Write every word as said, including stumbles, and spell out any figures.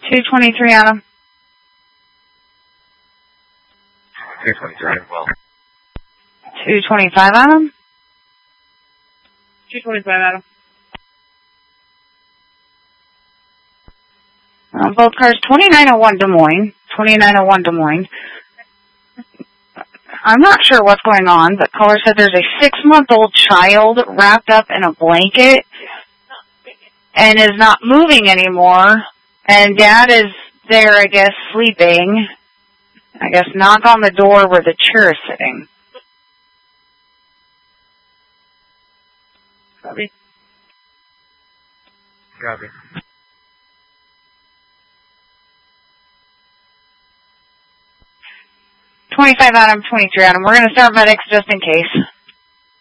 two twenty-three, Adam. two twenty-three, well. two twenty-five, Adam. two twenty-five, Adam. Uh, both cars, twenty-nine oh one Des Moines. twenty-nine oh one Des Moines. I'm not sure what's going on, but caller said there's a six-month-old child wrapped up in a blanket and is not moving anymore. And Dad is there, I guess, sleeping. I guess knock on the door where the chair is sitting. Copy. Copy. twenty-five Adam, twenty-three Adam. We're going to start medics just in case.